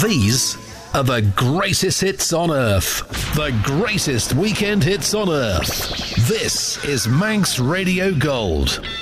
These are the greatest hits on earth. The greatest weekend hits on earth. This is Manx Radio Gold.